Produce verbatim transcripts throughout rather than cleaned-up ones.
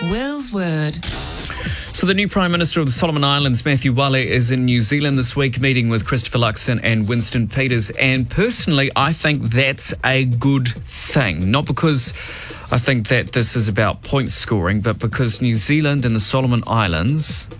Will's Word. So the new Prime Minister of the Solomon Islands, Matthew Wale, is in New Zealand this week, meeting with Christopher Luxon and Winston Peters. And personally, I think that's a good thing. Not because I think that this is about point scoring, but because New Zealand and the Solomon Islands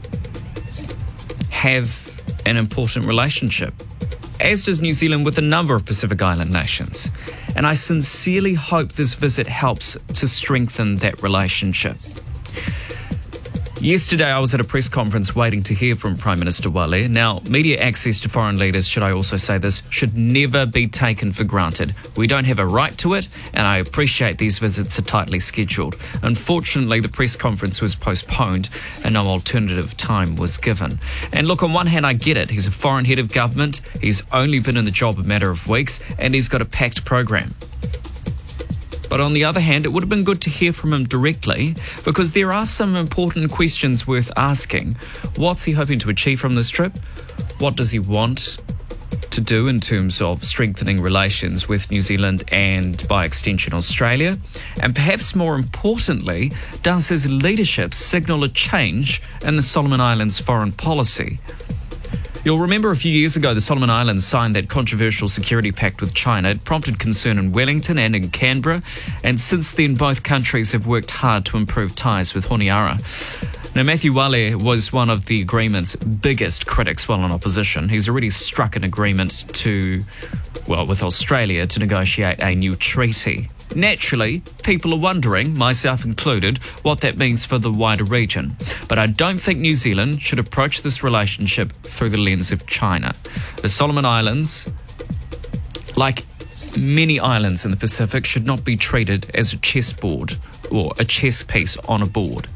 have an important relationship, as does New Zealand with a number of Pacific Island nations. And I sincerely hope this visit helps to strengthen that relationship. Yesterday, I was at a press conference waiting to hear from Prime Minister Wale. Now, media access to foreign leaders, should I also say this, should never be taken for granted. We don't have a right to it, and I appreciate these visits are tightly scheduled. Unfortunately, the press conference was postponed and no alternative time was given. And look, on one hand, I get it. He's a foreign head of government. He's only been in the job a matter of weeks, and he's got a packed program. But on the other hand, it would have been good to hear from him directly, because there are some important questions worth asking. What's he hoping to achieve from this trip? What does he want to do in terms of strengthening relations with New Zealand and, by extension, Australia? And perhaps more importantly, does his leadership signal a change in the Solomon Islands' foreign policy? You'll remember a few years ago, the Solomon Islands signed that controversial security pact with China. It prompted concern in Wellington and in Canberra, and since then both countries have worked hard to improve ties with Honiara. Now, Matthew Wale was one of the agreement's biggest critics while in opposition. He's already struck an agreement to, well, with Australia to negotiate a new treaty. Naturally, people are wondering, myself included, what that means for the wider region. But I don't think New Zealand should approach this relationship through the lens of China. The Solomon Islands, like many islands in the Pacific, should not be treated as a chessboard or a chess piece on a board.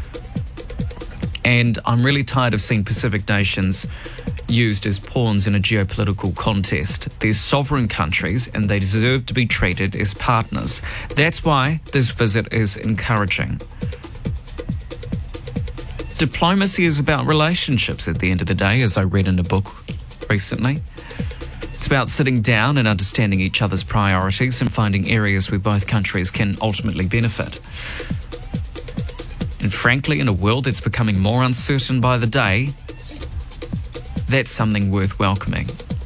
And I'm really tired of seeing Pacific nations used as pawns in a geopolitical contest. They're sovereign countries and they deserve to be treated as partners. That's why this visit is encouraging. Diplomacy is about relationships at the end of the day, as I read in a book recently. It's about sitting down and understanding each other's priorities and finding areas where both countries can ultimately benefit. And frankly, in a world that's becoming more uncertain by the day, that's something worth welcoming.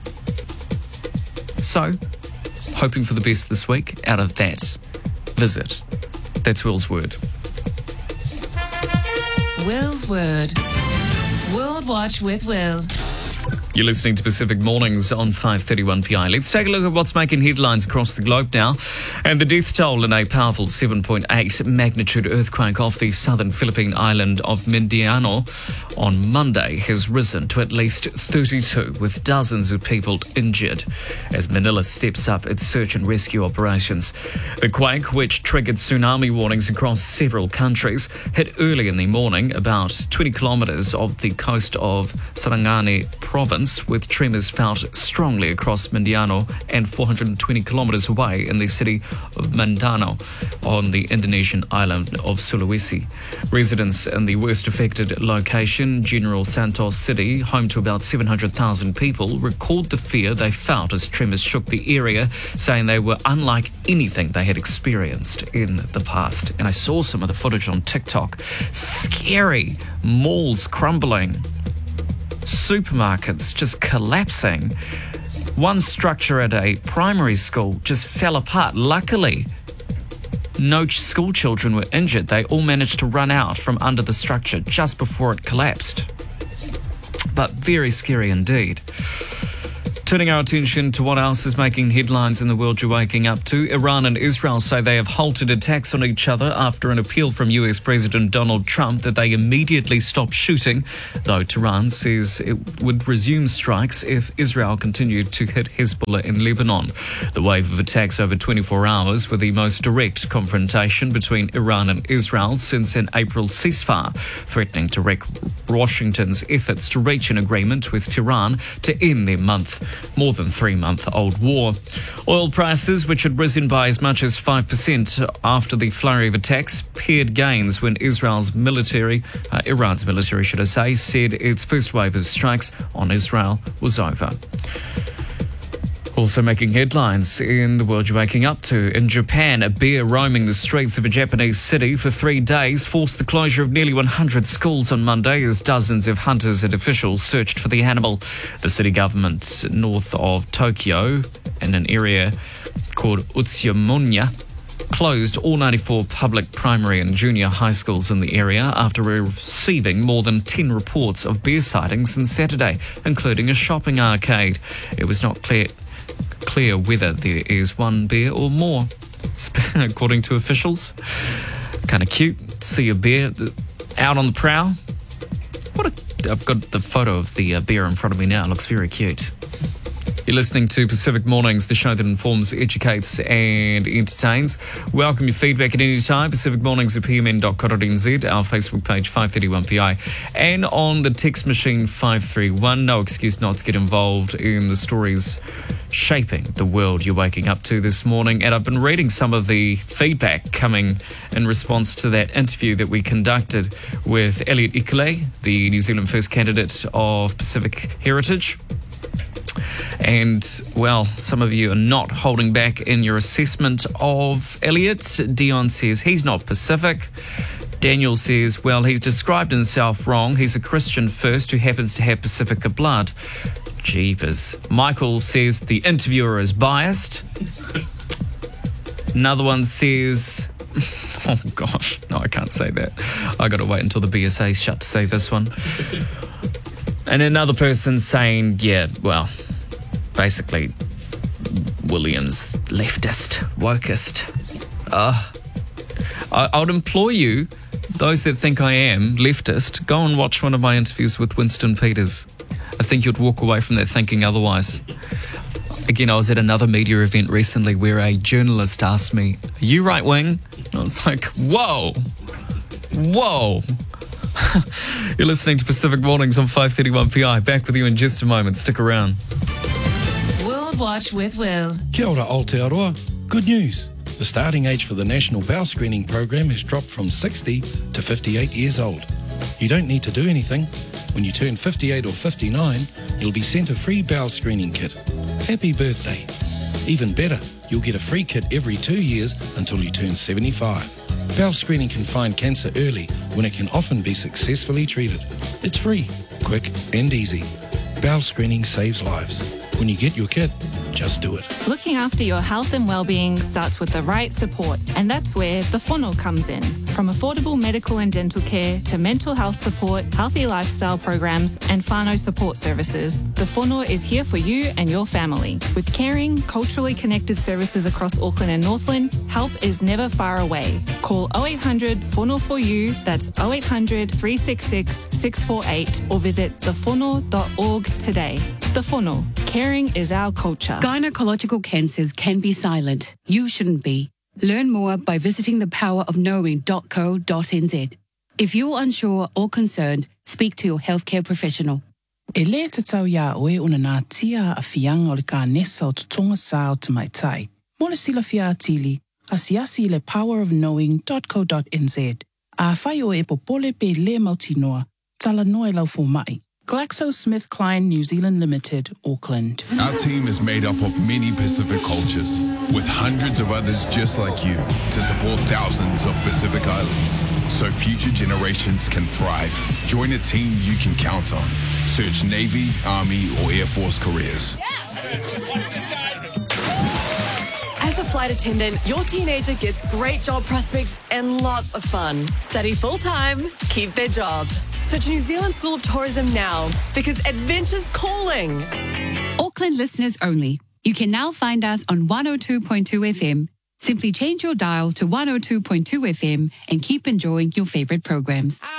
So, hoping for the best this week out of that visit. That's Will's Word. Will's Word. World Watch with Will. You're listening to Pacific Mornings on five thirty-one P I. Let's take a look at what's making headlines across the globe now. And the death toll in a powerful seven point eight magnitude earthquake off the southern Philippine island of Mindanao on Monday has risen to at least thirty-two, with dozens of people injured as Manila steps up its search and rescue operations. The quake, which triggered tsunami warnings across several countries, hit early in the morning about twenty kilometres off the coast of Sarangani province, with tremors felt strongly across Mindanao and four hundred twenty kilometres away in the city of Mindanao on the Indonesian island of Sulawesi. Residents in the worst affected location, General Santos City, home to about seven hundred thousand people, recalled the fear they felt as tremors shook the area, saying they were unlike anything they had experienced in the past. And I saw some of the footage on TikTok. Scary. Malls crumbling. Supermarkets just collapsing. One structure at a primary school just fell apart. Luckily, no school children were injured. They all managed to run out from under the structure just before it collapsed. But very scary indeed. Turning our attention to what else is making headlines in the world you're waking up to. Iran and Israel say they have halted attacks on each other after an appeal from U S President Donald Trump that they immediately stop shooting, though Tehran says it would resume strikes if Israel continued to hit Hezbollah in Lebanon. The wave of attacks over twenty-four hours were the most direct confrontation between Iran and Israel since an April ceasefire, threatening to wreck Washington's efforts to reach an agreement with Tehran to end their month more than three-month-old war. Oil prices, which had risen by as much as five percent after the flurry of attacks, paired gains when Israel's military, uh, Iran's military, should I say, said its first wave of strikes on Israel was over. Also making headlines in the world you're waking up to. In Japan, a bear roaming the streets of a Japanese city for three days forced the closure of nearly one hundred schools on Monday as dozens of hunters and officials searched for the animal. The city government north of Tokyo, in an area called Utsunomiya, closed all ninety-four public primary and junior high schools in the area after receiving more than ten reports of bear sightings since Saturday, including a shopping arcade. It was not clear clear whether there is one bear or more, according to officials. Kind of cute. See a bear out on the prowl. What a, I've got the photo of the uh, bear in front of me now. It looks very cute. You're listening to Pacific Mornings, the show that informs, educates and entertains. Welcome your feedback at any time. Pacific Mornings at p m n dot co dot n z, our Facebook page five thirty-one P I, and on the text machine five three one. No excuse not to get involved in the stories shaping the world you're waking up to this morning. And I've been reading some of the feedback coming in response to that interview that we conducted with Elliot Ikele, the New Zealand First candidate of Pacific Heritage. And, well, some of you are not holding back in your assessment of Elliot. Dion says he's not Pacific. Daniel says, well, he's described himself wrong. He's a Christian first who happens to have Pacifica blood. Jeepers. Michael says the interviewer is biased. Another one says, oh gosh, no, I can't say that. I got to wait until the B S A's shut to say this one. And another person saying, yeah, well, basically, William's leftist, wokest. Uh, I, I would implore you, those that think I am leftist, go and watch one of my interviews with Winston Peters. I think you'd walk away from that thinking otherwise. Again, I was at another media event recently where a journalist asked me, are you right wing? And I was like, whoa, whoa. You're listening to Pacific Mornings on five thirty-one P I. Back with you in just a moment. Stick around. World Watch with Will. Kia ora Aotearoa. Good news. The starting age for the National Bowel Screening Program has dropped from sixty to fifty-eight years old. You don't need to do anything. When you turn fifty-eight or fifty-nine, you'll be sent a free bowel screening kit. Happy birthday. Even better, you'll get a free kit every two years until you turn seventy-five. Bowel screening can find cancer early when it can often be successfully treated. It's free, quick and easy. Bowel screening saves lives. When you get your kit, just do it. Looking after your health and well-being starts with the right support, and that's where the whānau comes in. From affordable medical and dental care to mental health support, healthy lifestyle programs, and whānau support services, the whānau is here for you and your family. With caring, culturally connected services across Auckland and Northland, help is never far away. Call oh eight hundred whānau for you, that's oh eight hundred, three six six, six four eight, or visit the whānau dot org today. The whānau. Caring is our culture. Gynecological cancers can be silent. You shouldn't be. Learn more by visiting the power of knowing dot co dot n z. If you're unsure or concerned, speak to your healthcare professional. E le te tau ia oe una nā tia a whianga o le ka nesa o tutonga sa o te mai tai. Mona sila fia atili, asiasi le power of knowing dot co dot n z. A whai o e popole pe le mautinoa, tala noe lau fo mai. GlaxoSmithKline New Zealand Limited, Auckland. Our team is made up of many Pacific cultures, with hundreds of others just like you, to support thousands of Pacific Islands, so future generations can thrive. Join a team you can count on. Search Navy, Army, or Air Force careers. As a flight attendant, your teenager gets great job prospects and lots of fun. Study full-time, keep their job. Search New Zealand School of Tourism now, because adventure's calling. Auckland listeners only. You can now find us on one oh two point two F M. Simply change your dial to one oh two point two F M and keep enjoying your favourite programs.